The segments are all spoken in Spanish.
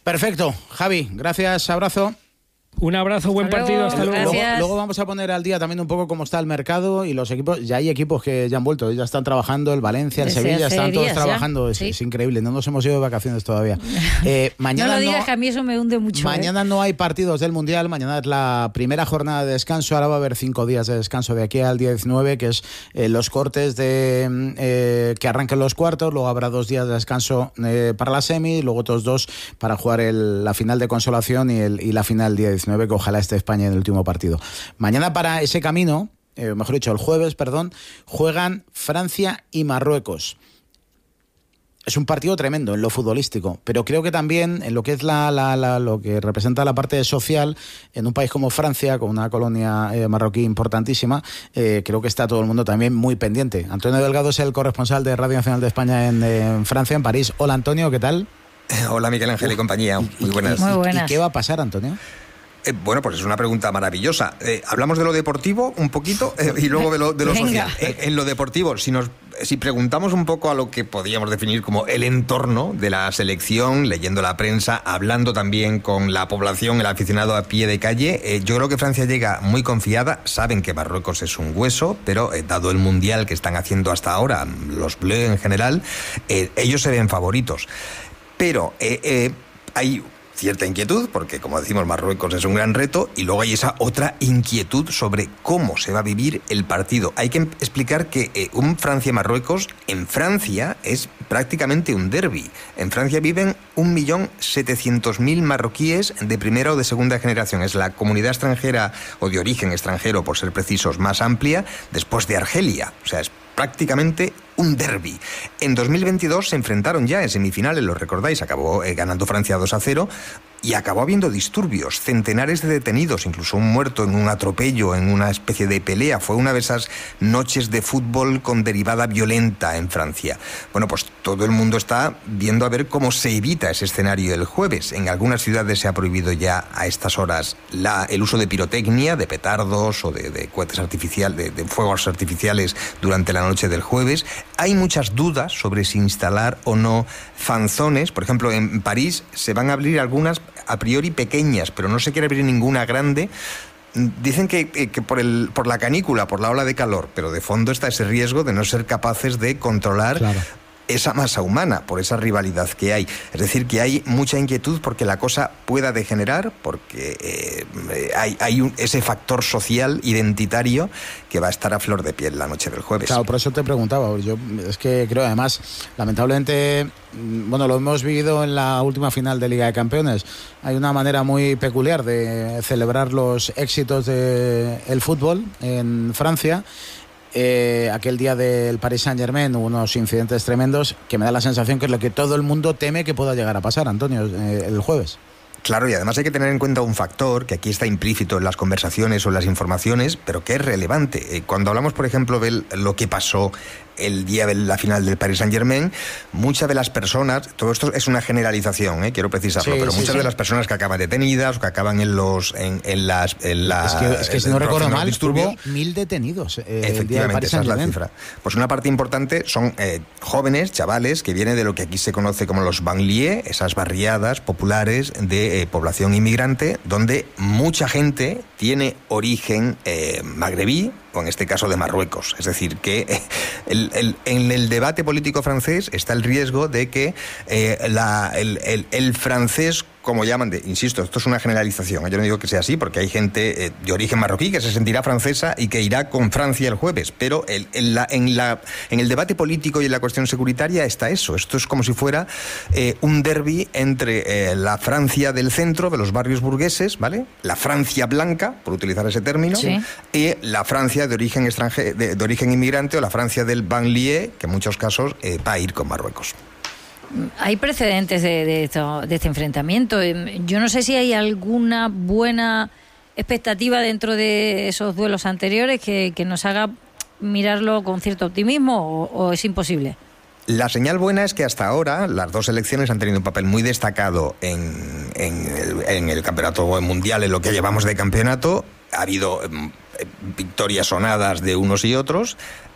Perfecto, Javi, gracias, abrazo. Un abrazo, buen partido, hasta luego. Luego vamos a poner al día también un poco cómo está el mercado y los equipos. Ya hay equipos que ya han vuelto, ya están trabajando, el Valencia, el Sevilla, están todos trabajando. Es increíble, no nos hemos ido de vacaciones todavía. Mañana no lo digas, que a mí eso me hunde mucho. Mañana no hay partidos del Mundial, mañana es la primera jornada de descanso, ahora va a haber 5 días de descanso de aquí al día 19, que es los cortes de que arranquen los cuartos, luego habrá 2 días de descanso para la semi, luego otros 2 para jugar la final de consolación y la final día 19, que ojalá esté España en el último partido. Mañana para ese camino, mejor dicho, el jueves, perdón, juegan Francia y Marruecos. Es un partido tremendo en lo futbolístico, pero creo que también en lo que es lo que representa la parte social, en un país como Francia, con una colonia marroquí importantísima, creo que está todo el mundo también muy pendiente. Antonio Delgado es el corresponsal de Radio Nacional de España en Francia, en París. Hola, Antonio, ¿qué tal? Hola, Miguel Ángel y compañía. Muy buenas. Muy buenas. ¿Y qué va a pasar, Antonio? Bueno, pues es una pregunta maravillosa. Hablamos de lo deportivo un poquito y luego de lo social. En lo deportivo, si preguntamos un poco a lo que podríamos definir como el entorno de la selección, leyendo la prensa, hablando también con la población, el aficionado a pie de calle, yo creo que Francia llega muy confiada. Saben que Marruecos es un hueso, pero dado el mundial que están haciendo hasta ahora, los Bleus en general, ellos se ven favoritos. Pero hay cierta inquietud, porque como decimos, Marruecos es un gran reto, y luego hay esa otra inquietud sobre cómo se va a vivir el partido. Hay que explicar que un Francia-Marruecos en Francia es prácticamente un derbi. En Francia viven 1.700.000 marroquíes de primera o de segunda generación. Es la comunidad extranjera, o de origen extranjero, por ser precisos, más amplia, después de Argelia. O sea, es prácticamente un derbi. En 2022 se enfrentaron ya en semifinales, lo recordáis, acabó ganando Francia 2-0, y acabó habiendo disturbios, centenares de detenidos, incluso un muerto en un atropello, en una especie de pelea. Fue una de esas noches de fútbol con derivada violenta en Francia. Bueno, pues todo el mundo está viendo a ver cómo se evita ese escenario el jueves. En algunas ciudades se ha prohibido ya a estas horas el uso de pirotecnia, de petardos o de cohetes artificiales, de fuegos artificiales durante la noche del jueves. Hay muchas dudas sobre si instalar o no fanzones. Por ejemplo, en París se van a abrir algunas a priori pequeñas, pero no se quiere abrir ninguna grande. Dicen que por la canícula, por la ola de calor, pero de fondo está ese riesgo de no ser capaces de controlar esa masa humana, por esa rivalidad que hay. Es decir, que hay mucha inquietud porque la cosa pueda degenerar, porque hay ese factor social, identitario, que va a estar a flor de piel la noche del jueves. Claro, por eso te preguntaba. Yo es que creo, además, lamentablemente, bueno, lo hemos vivido en la última final de Liga de Campeones. Hay una manera muy peculiar de celebrar los éxitos del fútbol en Francia. Aquel día del Paris Saint-Germain hubo unos incidentes tremendos que me da la sensación que es lo que todo el mundo teme que pueda llegar a pasar, Antonio, el jueves. Claro, y además hay que tener en cuenta un factor que aquí está implícito en las conversaciones o en las informaciones, pero que es relevante. Cuando hablamos, por ejemplo, de lo que pasó el día de la final del Paris Saint-Germain, muchas de las personas, todo esto es una generalización, quiero precisarlo, pero muchas de las personas que acaban detenidas o que acaban en las es que si no recuerdo mal, hubo 1.000 detenidos el día del Paris Saint-Germain. Esa es la cifra. Pues una parte importante son jóvenes, chavales, que vienen de lo que aquí se conoce como los banlieues, esas barriadas populares de población inmigrante, donde mucha gente tiene origen magrebí, o en este caso de Marruecos. Es decir, que en el debate político francés está el riesgo de que el francés, como llaman, insisto, esto es una generalización, yo no digo que sea así, porque hay gente de origen marroquí que se sentirá francesa y que irá con Francia el jueves, pero en el debate político y en la cuestión securitaria está eso. Esto es como si fuera un derbi entre la Francia del centro, de los barrios burgueses, ¿vale? La Francia blanca, por utilizar ese término, y la Francia de origen extranjero, de origen inmigrante, o la Francia del banlieue, que en muchos casos va a ir con Marruecos. Hay precedentes de este enfrentamiento. Yo no sé si hay alguna buena expectativa dentro de esos duelos anteriores que nos haga mirarlo con cierto optimismo, o es imposible. La señal buena es que hasta ahora las dos selecciones han tenido un papel muy destacado en el campeonato mundial, en lo que llevamos de campeonato. Ha habido victorias sonadas de unos y otros.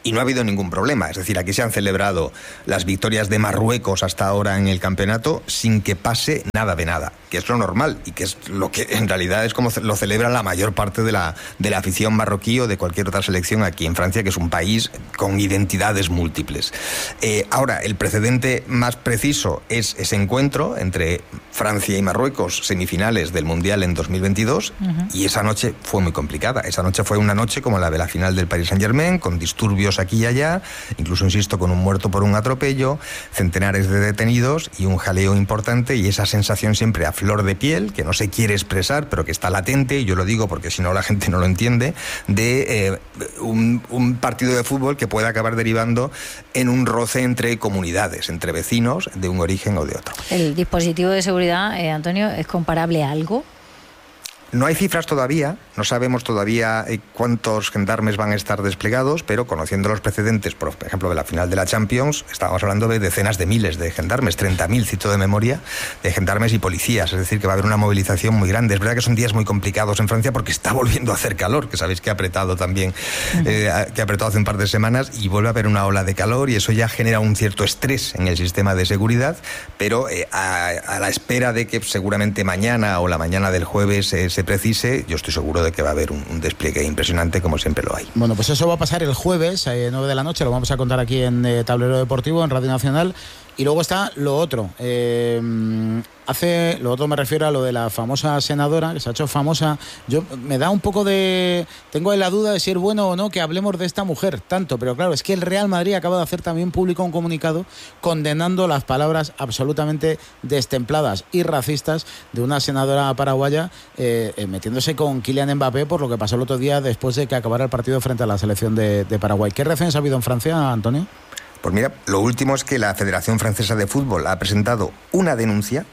y no ha habido ningún problema. Es decir, aquí se han celebrado las victorias de Marruecos hasta ahora en el campeonato sin que pase nada de nada, que es lo normal y que es lo que en realidad es como lo celebra la mayor parte de la afición marroquí o de cualquier otra selección aquí en Francia, que es un país con identidades múltiples. Ahora, el precedente más preciso es ese encuentro entre Francia y Marruecos, semifinales del Mundial en 2022, y esa noche fue muy complicada. Esa noche fue una noche como la de la final del Paris Saint-Germain, con disturbios aquí y allá, incluso, insisto, con un muerto por un atropello, centenares de detenidos y un jaleo importante, y esa sensación siempre a flor de piel, que no se quiere expresar, pero que está latente, y yo lo digo porque si no la gente no lo entiende, de un partido de fútbol que puede acabar derivando en un roce entre comunidades, entre vecinos de un origen o de otro. ¿El dispositivo de seguridad, Antonio, es comparable a algo? No hay cifras todavía, no sabemos todavía cuántos gendarmes van a estar desplegados, pero conociendo los precedentes, por ejemplo, de la final de la Champions, estábamos hablando de decenas de miles de gendarmes, 30.000, cito de memoria, de gendarmes y policías, es decir, que va a haber una movilización muy grande. Es verdad que son días muy complicados en Francia porque está volviendo a hacer calor, que sabéis que ha apretado también, que ha apretado hace un par de semanas, y vuelve a haber una ola de calor, y eso ya genera un cierto estrés en el sistema de seguridad, pero a la espera de que seguramente mañana o la mañana del jueves se precise, yo estoy seguro de que va a haber un despliegue impresionante, como siempre lo hay. Bueno, pues eso va a pasar el jueves, 9 de la noche, lo vamos a contar aquí en Tablero Deportivo, en Radio Nacional. Y luego está lo otro. Lo otro me refiero a lo de la famosa senadora, que se ha hecho famosa. Me da un poco de... Tengo la duda de si es bueno o no que hablemos de esta mujer tanto, pero claro, es que el Real Madrid acaba de hacer también público un comunicado condenando las palabras absolutamente destempladas y racistas de una senadora paraguaya metiéndose con Kylian Mbappé por lo que pasó el otro día después de que acabara el partido frente a la selección de Paraguay. ¿Qué reacciones ha habido en Francia, Antonio? Pues mira, lo último es que la Federación Francesa de Fútbol ha presentado una denuncia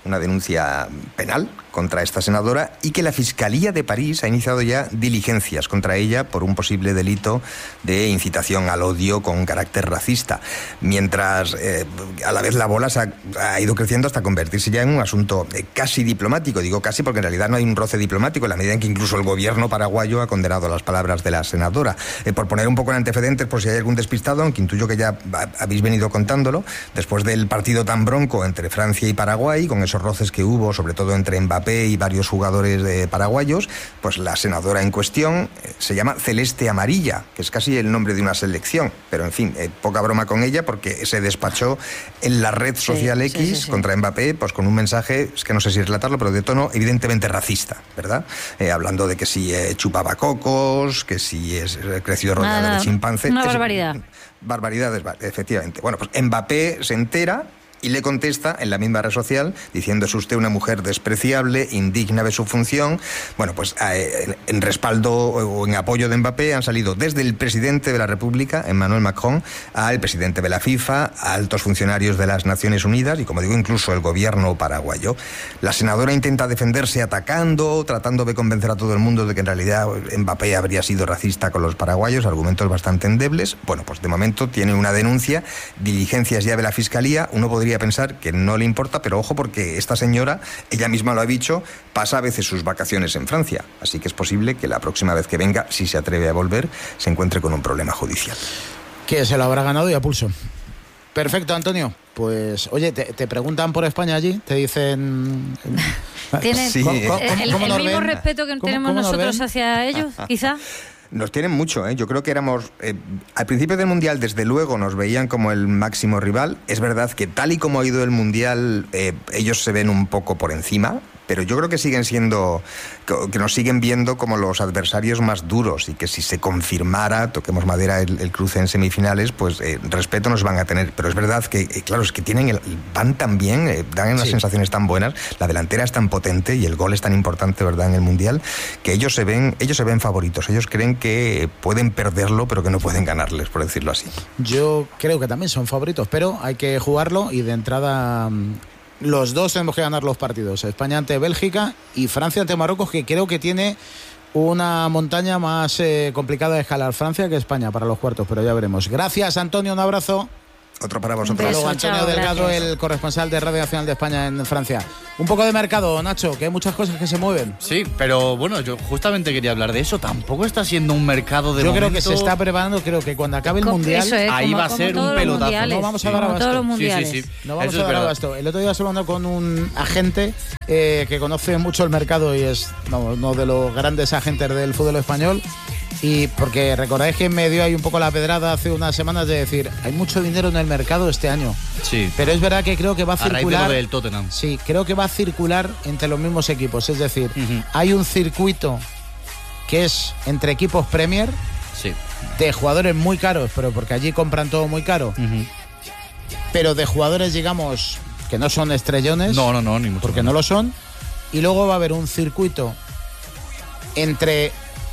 penal contra esta senadora, y que la Fiscalía de París ha iniciado ya diligencias contra ella por un posible delito de incitación al odio con carácter racista. Mientras a la vez la bola ha ido creciendo hasta convertirse ya en un asunto casi diplomático. Digo casi porque en realidad no hay un roce diplomático, en la medida en que incluso el gobierno paraguayo ha condenado las palabras de la senadora. Por poner un poco en antecedentes, por si hay algún despistado, aunque intuyo que ya habéis venido contándolo, después del partido tan bronco entre Francia y Paraguay, con esos roces que hubo, sobre todo entre Mbappé y varios jugadores paraguayos, pues la senadora en cuestión se llama Celeste Amarilla, que es casi el nombre de una selección, pero en fin, poca broma con ella, porque se despachó en la red social X contra Mbappé, pues con un mensaje, es que no sé si relatarlo, pero de tono evidentemente racista, ¿verdad? Hablando de que si chupaba cocos, que si es crecido rodeado de chimpancés. Una barbaridad. Barbaridades, efectivamente. Bueno, pues Mbappé se entera y le contesta en la misma red social diciendo: es usted una mujer despreciable, indigna de su función. Bueno, pues en respaldo o en apoyo de Mbappé han salido desde el presidente de la República, Emmanuel Macron, al presidente de la FIFA, a altos funcionarios de las Naciones Unidas y, como digo, incluso el gobierno paraguayo. La senadora intenta defenderse atacando, tratando de convencer a todo el mundo de que en realidad Mbappé habría sido racista con los paraguayos, argumentos bastante endebles. Bueno, pues de momento tiene una denuncia, diligencias ya de la Fiscalía. Uno podría pensar que no le importa, pero ojo, porque esta señora, ella misma lo ha dicho, pasa a veces sus vacaciones en Francia, así que es posible que la próxima vez que venga, si se atreve a volver, se encuentre con un problema judicial. Que se lo habrá ganado y a pulso. Perfecto, Antonio. Pues, oye, te preguntan por España allí, te dicen... ¿Tienes sí, el mismo respeto que tenemos nosotros hacia ellos, quizá? Nos tienen mucho, ¿eh? Yo creo que éramos... al principio del Mundial, desde luego, nos veían como el máximo rival. Es verdad que tal y como ha ido el Mundial, ellos se ven un poco por encima, pero yo creo que siguen siendo... que nos siguen viendo como los adversarios más duros, y que si se confirmara, toquemos madera, el cruce en semifinales, pues respeto nos van a tener. Pero es verdad que, claro, es que van tan bien, dan unas sensaciones tan buenas, la delantera es tan potente y el gol es tan importante, ¿verdad?, en el Mundial, que ellos se ven favoritos. Ellos creen que pueden perderlo, pero que no pueden ganarles, por decirlo así. Yo creo que también son favoritos, pero hay que jugarlo, y de entrada... los dos tenemos que ganar los partidos. España ante Bélgica y Francia ante Marruecos, que creo que tiene una montaña más complicada de escalar Francia que España para los cuartos, pero ya veremos. Gracias, Antonio, un abrazo. Otro para vosotros. Luego Antonio Delgado, gracias. El corresponsal de Radio Nacional de España en Francia. Un poco de mercado, Nacho, que hay muchas cosas que se mueven. Sí, pero bueno, yo justamente quería hablar de eso. Tampoco está siendo un mercado de Yo momento... creo que se está preparando, creo que cuando acabe el Mundial... ahí va a ser un pelotazo. No vamos a dar abasto. Sí. No vamos a dar abasto. El otro día estuve hablando con un agente que conoce mucho el mercado y es uno de los grandes agentes del fútbol español. Y porque recordáis que me dio ahí un poco la pedrada hace unas semanas de decir, hay mucho dinero en el mercado este año. Sí. Pero es verdad que creo que va a circular. A raíz de lo del Tottenham. Sí, creo que va a circular entre los mismos equipos. Es decir, hay un circuito que es entre equipos Premier, de jugadores muy caros, pero porque allí compran todo muy caro. Pero de jugadores, digamos, que no son estrellones. No, ni mucho porque no lo son. Y luego va a haber un circuito entre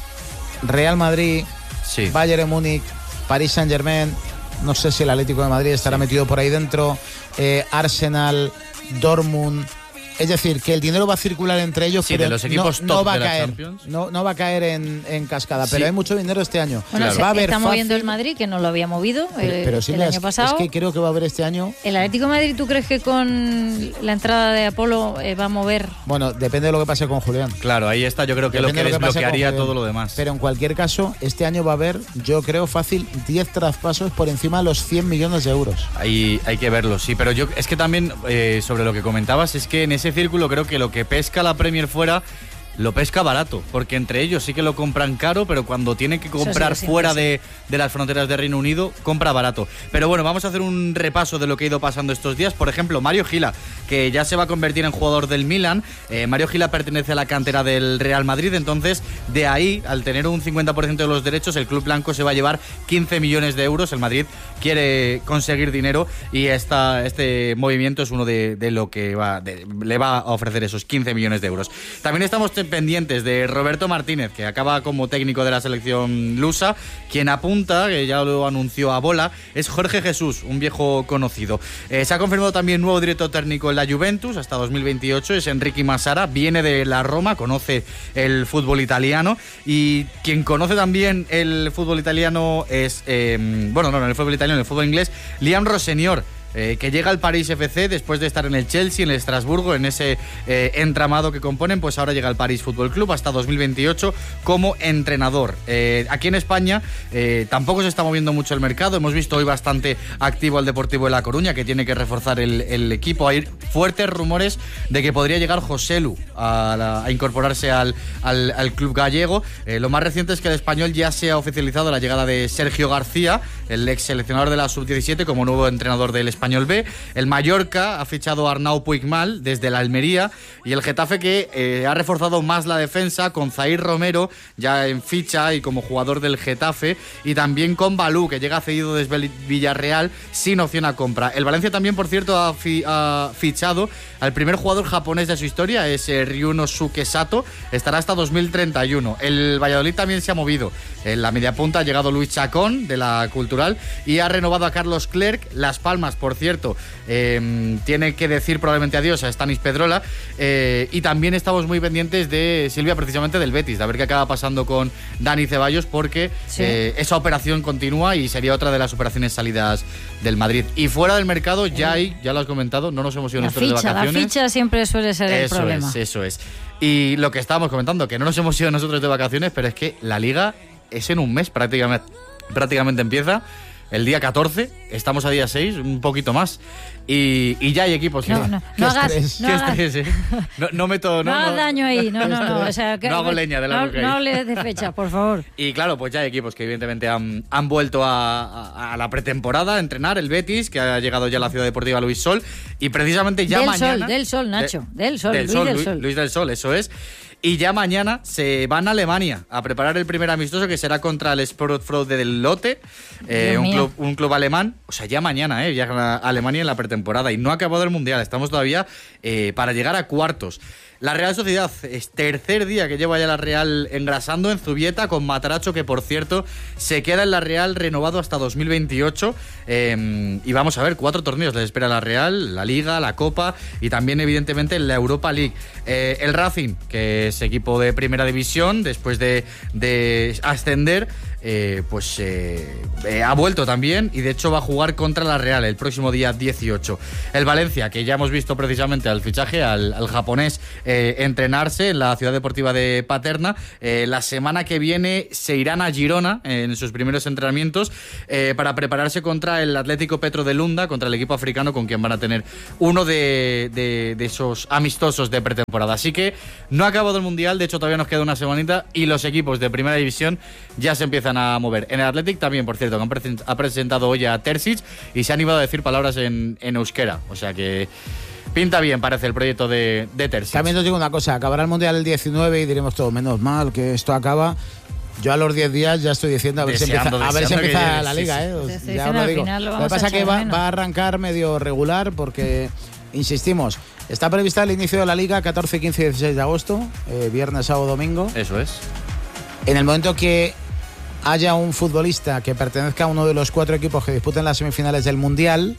Real Madrid, Bayern de Múnich, Paris Saint-Germain, no sé si el Atlético de Madrid estará metido por ahí dentro, Arsenal, Dortmund. Es decir, que el dinero va a circular entre ellos, pero de los equipos no top va a de la caer, Champions. no va a caer en cascada, pero hay mucho dinero este año. Bueno, va a haber está moviendo el Madrid, que no lo había movido pero sí el año pasado. Es que creo que va a haber este año. ¿El Atlético de Madrid tú crees que con la entrada de Apolo va a mover? Bueno, depende de lo que pase con Julián. Claro, ahí está, yo creo que depende lo que desbloquearía todo lo demás. Pero en cualquier caso, este año va a haber, yo creo, fácil 10 traspasos por encima de los 100 millones de euros. Ahí hay que verlo, sí, pero yo es que también sobre lo que comentabas, es que en ese círculo creo que lo que pesca la Premier fuera lo pesca barato, porque entre ellos sí que lo compran caro, pero cuando tienen que comprar fuera de las fronteras de Reino Unido, compra barato. Pero bueno, vamos a hacer un repaso de lo que ha ido pasando estos días. Por ejemplo, Mario Gila, que ya se va a convertir en jugador del Milan. Mario Gila pertenece a la cantera del Real Madrid, entonces de ahí, al tener un 50% de los derechos, el club blanco se va a llevar 15 millones de euros. El Madrid quiere conseguir dinero y este movimiento es uno de lo que le va a ofrecer esos 15 millones de euros. También estamos pendientes de Roberto Martínez, que acaba como técnico de la selección lusa. Quien apunta, que ya lo anunció a bola, es Jorge Jesús, un viejo conocido. Se ha confirmado también nuevo director técnico en la Juventus hasta 2028, es Enrique Massara, viene de la Roma, conoce el fútbol italiano, y quien conoce también el fútbol italiano es, en el fútbol italiano, en el fútbol inglés, Liam Rossenior, que llega al París FC después de estar en el Chelsea, en el Estrasburgo, en ese entramado que componen, pues ahora llega al París Fútbol Club hasta 2028 como entrenador. Aquí en España tampoco se está moviendo mucho el mercado, hemos visto hoy bastante activo al Deportivo de La Coruña, que tiene que reforzar el equipo. Hay fuertes rumores de que podría llegar Joselu a incorporarse al club gallego. Lo más reciente es que el Español ya se ha oficializado la llegada de Sergio García, el ex seleccionador de la Sub-17, como nuevo entrenador del Español B. El Mallorca ha fichado a Arnau Puigmal desde la Almería, y el Getafe, que ha reforzado más la defensa con Zaïr Romero ya en ficha y como jugador del Getafe, y también con Balú, que llega cedido desde Villarreal sin opción a compra. El Valencia también, por cierto, ha fichado al primer jugador japonés de su historia, es Ryunosuke Sato, estará hasta 2031. El Valladolid también se ha movido. En la media punta ha llegado Luis Chacón de la Cultural y ha renovado a Carlos Clerc. Las Palmas, por cierto, tiene que decir probablemente adiós a Stanis Pedrola, y también estamos muy pendientes de Silvia, precisamente del Betis, de a ver qué acaba pasando con Dani Ceballos, porque esa operación continúa y sería otra de las operaciones salidas del Madrid. Y fuera del mercado ya lo has comentado, no nos hemos ido nosotros de vacaciones. La ficha siempre suele ser el problema. Eso es. Y lo que estábamos comentando, que no nos hemos ido nosotros de vacaciones, pero es que la Liga es en un mes prácticamente empieza. El día 14, estamos a día 6, un poquito más. Y ya hay equipos. No hagas daño ahí. O sea, no hago leña de la no hables de fecha, por favor. Y claro, pues ya hay equipos que evidentemente han vuelto a la pretemporada a entrenar. El Betis, que ha llegado ya a la Ciudad Deportiva Luis Sol. Y precisamente ya mañana... Del Sol, Nacho. Luis del Sol, eso es. Y ya mañana se van a Alemania a preparar el primer amistoso, que será contra el Sportfreude del Lotte, un club alemán. O sea, ya mañana, viajan a Alemania en la pretemporada. Y no ha acabado el Mundial, estamos todavía para llegar a cuartos. La Real Sociedad, es tercer día que lleva ya la Real engrasando en Zubieta con Mataracho, que por cierto se queda en la Real renovado hasta 2028. Y vamos a ver, 4 torneos les espera la Real: la Liga, la Copa y también evidentemente la Europa League. El Racing, que es equipo de primera división después de ascender, ha vuelto también y de hecho va a jugar contra la Real el próximo día 18. El Valencia, que ya hemos visto precisamente al fichaje, al japonés entrenarse en la ciudad deportiva de Paterna, la semana que viene se irán a Girona en sus primeros entrenamientos para prepararse contra el Atlético Petro de Lunda, contra el equipo africano con quien van a tener uno de esos amistosos de pretemporada. Así que no ha acabado el Mundial, de hecho todavía nos queda una semanita y los equipos de Primera División ya se empiezan a mover. En el Athletic también, por cierto, que ha presentado hoy a Terzic y se han animado a decir palabras en euskera, o sea que pinta bien, parece, el proyecto de Terzic. También os digo una cosa, acabará el Mundial el 19 y diremos todo, menos mal que esto acaba. Yo a los 10 días ya estoy diciendo a ver si empieza la Liga. Ya os lo digo. Lo que pasa es que va a arrancar medio regular porque, insistimos, está prevista el inicio de la Liga 14, 15 y 16 de agosto, viernes, sábado, domingo. Eso es. En el momento que haya un futbolista que pertenezca a uno de los 4 equipos que disputen las semifinales del Mundial,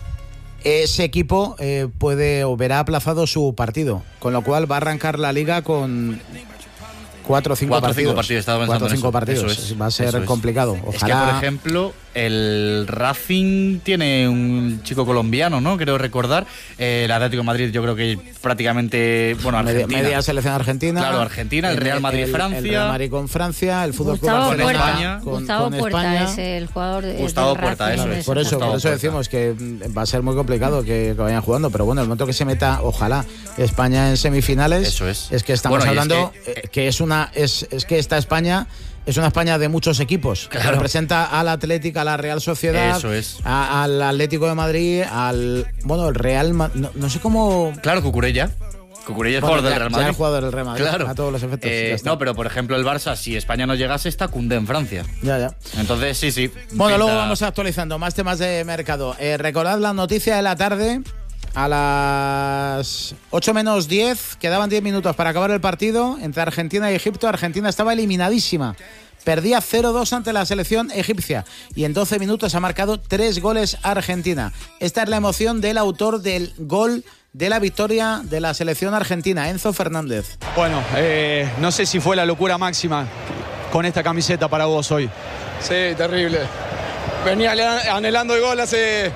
ese equipo puede o verá aplazado su partido, con lo cual va a arrancar la Liga con 4 o 5 partidos. 4 o 5 partidos. Va a ser complicado. Ojalá. Es que, por ejemplo, el Racing tiene un chico colombiano, ¿no? Creo recordar. El Atlético de Madrid, yo creo que prácticamente, bueno, Argentina. Media selección argentina. Claro, Argentina, el Real Madrid, Francia. El Real Madrid con Francia, el Fútbol Club Barcelona con España. Gustavo Puerta es el jugador de Gustavo Puerta, eso es. Por eso decimos que va a ser muy complicado que vayan jugando, pero bueno, el momento que se meta, ojalá, España en semifinales. Eso es. Es que estamos hablando que es que esta España es una España de muchos equipos. Claro. Representa al Atlético, a la Real Sociedad, eso es. Al Atlético de Madrid, el Real Madrid, no sé cómo. Claro, Cucurella. Cucurella es jugador del Real Madrid. Ya es jugador del Real Madrid, claro. A todos los efectos. No, pero por ejemplo el Barça, si España no llegase, está Koundé en Francia. Ya. Entonces, sí. Bueno, luego vamos actualizando más temas de mercado. Recordad la noticia de la tarde. A las 8 menos 10, quedaban 10 minutos para acabar el partido entre Argentina y Egipto. Argentina estaba eliminadísima. Perdía 0-2 ante la selección egipcia y en 12 minutos ha marcado 3 goles Argentina. Esta es la emoción del autor del gol de la victoria de la selección argentina, Enzo Fernández. Bueno, no sé si fue la locura máxima con esta camiseta para vos hoy. Sí, terrible. Venía anhelando el gol hace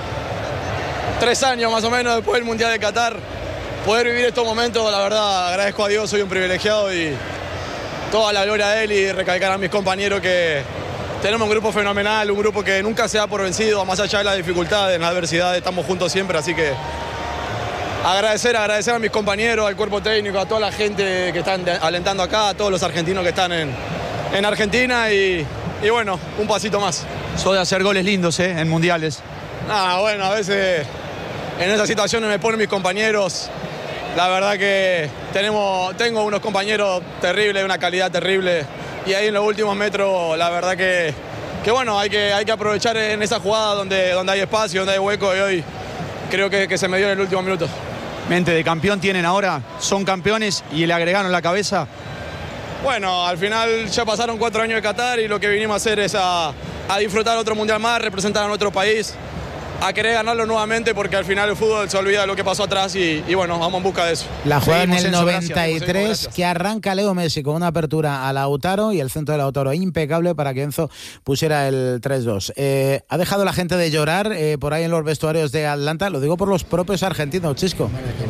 3 años más o menos después del Mundial de Qatar. Poder vivir estos momentos, la verdad, agradezco a Dios, soy un privilegiado y toda la gloria a él y recalcar a mis compañeros que tenemos un grupo fenomenal, un grupo que nunca se da por vencido, más allá de las dificultades, en la adversidad, estamos juntos siempre, así que agradecer a mis compañeros, al cuerpo técnico, a toda la gente que están alentando acá, a todos los argentinos que están en Argentina y bueno, un pasito más. Sos de hacer goles lindos, en mundiales. Bueno, a veces en esas situaciones me ponen mis compañeros. La verdad que tengo unos compañeros terribles, una calidad terrible. Y ahí en los últimos metros, la verdad que bueno, hay que aprovechar en esa jugada donde hay espacio, donde hay hueco. Y hoy creo que se me dio en el último minuto. Mente de campeón tienen ahora, son campeones y le agregaron la cabeza. Bueno, al final ya pasaron 4 años de Qatar y lo que vinimos a hacer es a disfrutar otro mundial más, representar a nuestro país, a querer ganarlo nuevamente porque al final el fútbol se olvida de lo que pasó atrás y bueno, vamos en busca de eso. La jugada en el 93 que arranca Leo Messi con una apertura a Lautaro y el centro de Lautaro impecable para que Enzo pusiera el 3-2. ¿Ha dejado la gente de llorar por ahí en los vestuarios de Atlanta? Lo digo por los propios argentinos, Chisco.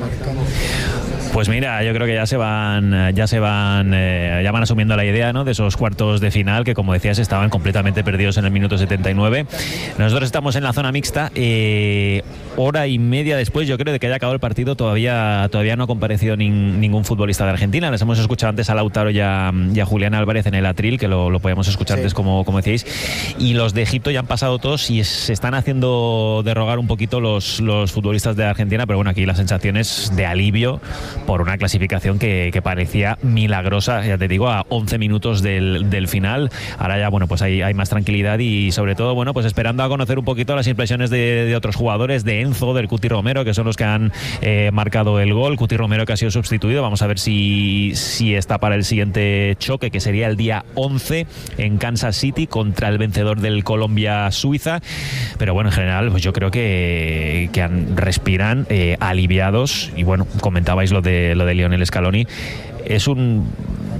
Pues mira, yo creo que ya van asumiendo la idea, ¿no?, de esos cuartos de final que, como decías, estaban completamente perdidos en el minuto 79. Nosotros estamos en la zona mixta, hora y media después, yo creo, de que haya acabado el partido, todavía no ha comparecido ningún futbolista de Argentina. Les hemos escuchado antes a Lautaro y a Julián Álvarez en el atril, que lo podíamos escuchar antes, como decíais, y los de Egipto ya han pasado todos y se están haciendo derrogar un poquito los futbolistas de Argentina, pero bueno, aquí las sensaciones de alivio por una clasificación que parecía milagrosa, ya te digo, a 11 minutos del final. Ahora ya, bueno, pues hay más tranquilidad y sobre todo, bueno, pues esperando a conocer un poquito las impresiones de otros jugadores, de Enzo, del Cuti Romero, que son los que han marcado el gol. Cuti Romero, que ha sido sustituido. Vamos a ver si está para el siguiente choque, que sería el día 11 en Kansas City contra el vencedor del Colombia-Suiza. Pero bueno, en general, pues yo creo que respiran aliviados. Y bueno, comentabais lo de Lionel Scaloni. Es un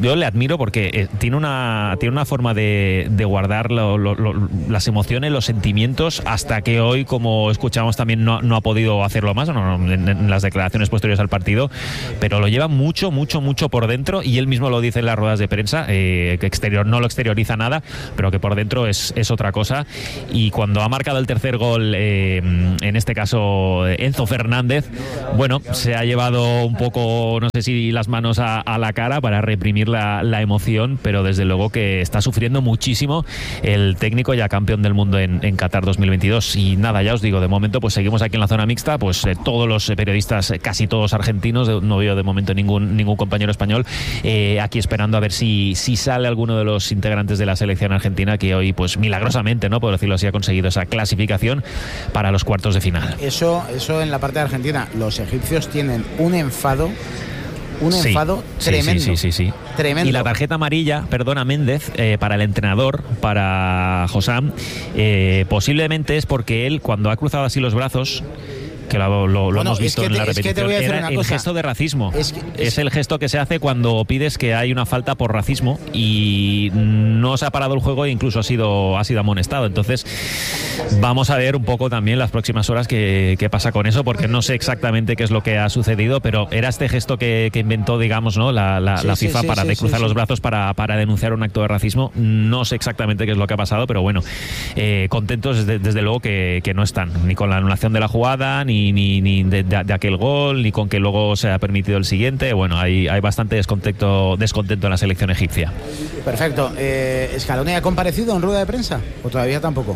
yo le admiro porque tiene una forma de guardar las emociones, los sentimientos, hasta que hoy, como escuchamos, también no ha podido hacerlo más en las declaraciones posteriores al partido, pero lo lleva mucho por dentro, y él mismo lo dice en las ruedas de prensa, que exterior no lo exterioriza nada, pero que por dentro es otra cosa. Y cuando ha marcado el tercer gol, en este caso Enzo Fernández, bueno, se ha llevado un poco, no sé si las manos a la cara para reprimir la emoción, pero desde luego que está sufriendo muchísimo el técnico ya campeón del mundo en Qatar 2022. Y nada, ya os digo, de momento pues seguimos aquí en la zona mixta, pues todos los periodistas, casi todos argentinos, no veo de momento ningún compañero español, aquí esperando a ver si sale alguno de los integrantes de la selección argentina, que hoy pues milagrosamente, ¿no?, por decirlo así, ha conseguido esa clasificación para los cuartos de final. Eso en la parte de Argentina. Los egipcios tienen un enfado tremendo. Sí. Tremendo. Y la tarjeta amarilla, perdona, Méndez, para el entrenador, para Hossam, posiblemente es porque él, cuando ha cruzado así los brazos, que lo hemos visto en la repetición, era el gesto de racismo. Es el gesto que se hace cuando pides que hay una falta por racismo, y no se ha parado el juego e incluso ha sido amonestado. Entonces vamos a ver un poco también las próximas horas qué pasa con eso, porque no sé exactamente qué es lo que ha sucedido, pero era este gesto que inventó, digamos, ¿no?, la FIFA para cruzar los brazos para denunciar un acto de racismo. No sé exactamente qué es lo que ha pasado, pero bueno, contentos desde luego que no están ni con la anulación de la jugada, ni de aquel gol, ni con que luego se ha permitido el siguiente. Bueno, hay bastante descontento en la selección egipcia. Perfecto. ¿Scaloni ha comparecido en rueda de prensa o todavía tampoco?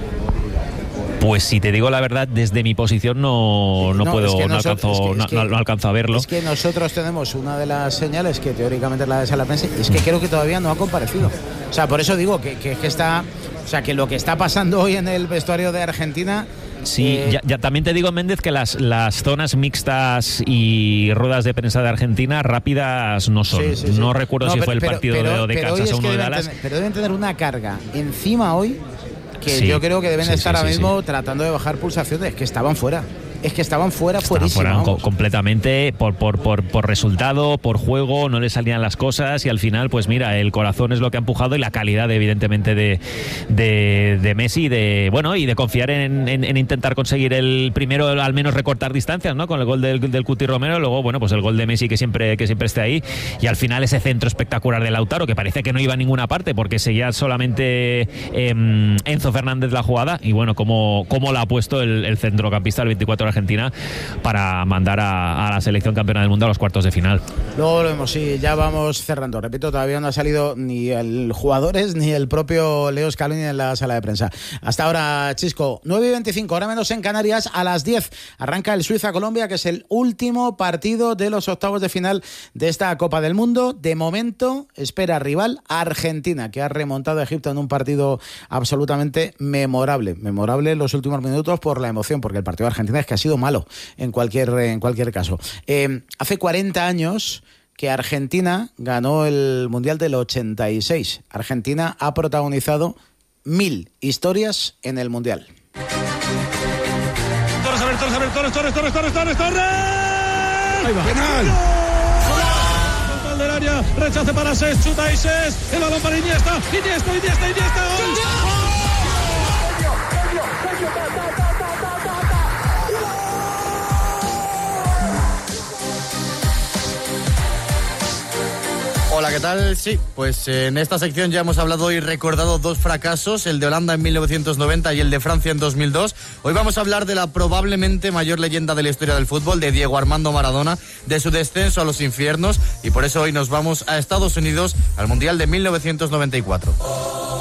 Pues si te digo la verdad, desde mi posición no alcanzo a verlo. Es que nosotros tenemos una de las señales que teóricamente es la de sala de prensa, y es que creo que todavía no ha comparecido. O sea, por eso digo que está, o sea, que lo que está pasando hoy en el vestuario de Argentina. Sí, ya también te digo, Méndez, que las zonas mixtas y ruedas de prensa de Argentina rápidas no son. Sí. No recuerdo si fue el partido de Kansas o uno de Dallas. Pero deben tener una carga encima hoy que yo creo que deben estar ahora mismo tratando de bajar pulsaciones, que estaban fuera. Es que estaban fuerísima. Completamente por resultado, por juego, no le salían las cosas, y al final, pues mira, el corazón es lo que ha empujado, y la calidad, evidentemente, de Messi, y de confiar en intentar conseguir el primero, al menos recortar distancias, ¿no?, con el gol del Cuti Romero. Luego, bueno, pues el gol de Messi que siempre esté ahí, y al final ese centro espectacular de Lautaro, que parecía que no iba a ninguna parte porque seguía solamente Enzo Fernández la jugada, y bueno, cómo la ha puesto el centrocampista del 24 de Argentina para mandar a la selección campeona del mundo a los cuartos de final. Luego lo vemos, sí, ya vamos cerrando. Repito, todavía no ha salido ni el jugadores ni el propio Leo Scaloni en la sala de prensa. Hasta ahora, Chisco, 9:25, hora menos en Canarias. A las 10 arranca el Suiza-Colombia, que es el último partido de los octavos de final de esta Copa del Mundo. De momento espera rival Argentina, que ha remontado a Egipto en un partido absolutamente memorable en los últimos minutos por la emoción, porque el partido de Argentina es que ha sido malo en cualquier caso. Hace 40 años que Argentina ganó el Mundial del 86. Argentina ha protagonizado 1000 historias en el Mundial. Torres. Ahí va. ¡Penal! Del área, rechace para Cés, chuta y Cés, el balón para Iniesta, ¡gol! Hola, ¿qué tal? Sí, pues en esta sección ya hemos hablado y recordado dos fracasos, el de Holanda en 1990 y el de Francia en 2002. Hoy vamos a hablar de la probablemente mayor leyenda de la historia del fútbol, de Diego Armando Maradona, de su descenso a los infiernos, y por eso hoy nos vamos a Estados Unidos, al Mundial de 1994.